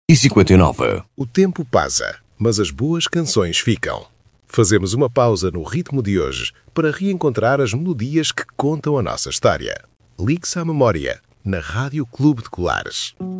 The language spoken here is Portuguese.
9h59. O tempo passa, mas as boas canções ficam. Fazemos uma pausa no ritmo de hoje para reencontrar as melodias que contam a nossa história. Ligue-se à memória, na Rádio Clube de Colares.